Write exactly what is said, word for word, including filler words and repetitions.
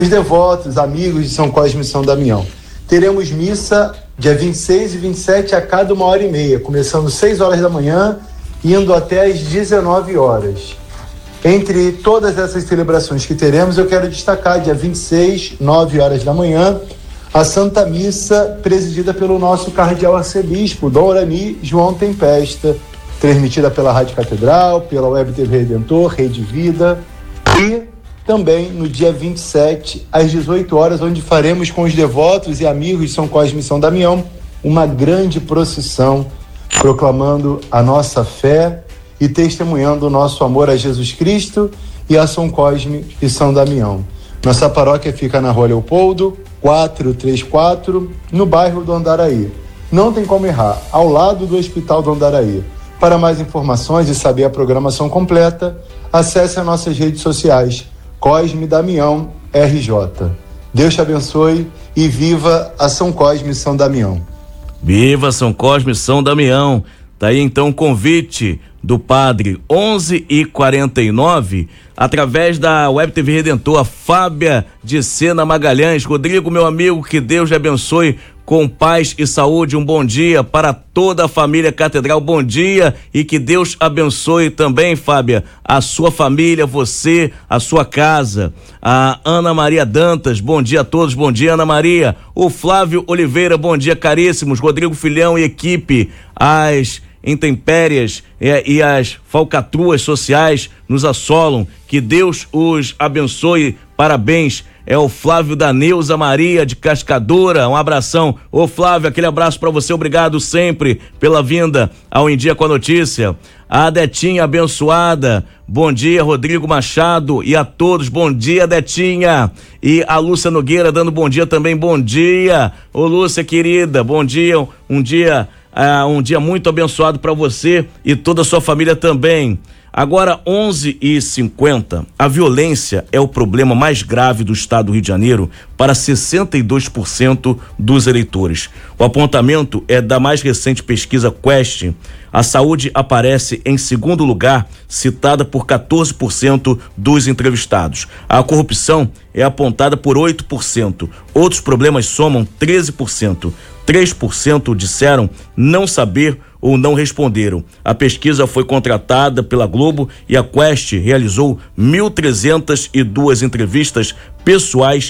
Os devotos, amigos de São Cosme e São Damião. Teremos missa dia vinte e seis e vinte e sete a cada uma hora e meia, começando às seis horas da manhã, indo até às dezenove horas. Entre todas essas celebrações que teremos, eu quero destacar dia vinte e seis, nove horas da manhã, a Santa Missa presidida pelo nosso cardeal arcebispo, Dom Orani João Tempesta, transmitida pela Rádio Catedral, pela Web T V Redentor, Rede Vida, e também no dia vinte e sete, às dezoito horas, onde faremos com os devotos e amigos de São Cosme e São Damião uma grande procissão, proclamando a nossa fé e testemunhando o nosso amor a Jesus Cristo e a São Cosme e São Damião. Nossa paróquia fica na Rua Leopoldo, quatrocentos e trinta e quatro, no bairro do Andaraí. Não tem como errar, ao lado do Hospital do Andaraí. Para mais informações e saber a programação completa, acesse as nossas redes sociais, Cosme Damião R J. Deus te abençoe e viva a São Cosme e São Damião. Viva São Cosme e São Damião. Tá aí então o convite do padre, onze e quarenta e nove, através da Web T V Redentor, a Fábia de Sena Magalhães. Rodrigo, meu amigo, que Deus te abençoe com paz e saúde. Um bom dia para toda a família Catedral. Bom dia e que Deus abençoe também, Fábia, a sua família, você, a sua casa. A Ana Maria Dantas, bom dia a todos. Bom dia, Ana Maria. O Flávio Oliveira, bom dia, caríssimos. Rodrigo Filhão e equipe. As intempéries e, e as falcatruas sociais nos assolam. Que Deus os abençoe. Parabéns. É o Flávio da Neuza Maria de Cascadora. Um abração. Ô Flávio, aquele abraço para você. Obrigado sempre pela vinda ao Em Dia com a Notícia. A Detinha abençoada. Bom dia, Rodrigo Machado, e a todos. Bom dia, Detinha. E a Lúcia Nogueira dando bom dia também. Bom dia. Ô Lúcia, querida, bom dia. Um dia, uh, um dia muito abençoado para você e toda a sua família também. Agora, onze e cinquenta, a violência é o problema mais grave do estado do Rio de Janeiro para sessenta e dois por cento dos eleitores. O apontamento é da mais recente pesquisa Quest. A saúde aparece em segundo lugar, citada por quatorze por cento dos entrevistados. A corrupção é apontada por oito por cento. Outros problemas somam treze por cento. três por cento disseram não saber ou não responderam. A pesquisa foi contratada pela Globo e a Quest realizou mil trezentas e duas entrevistas pessoais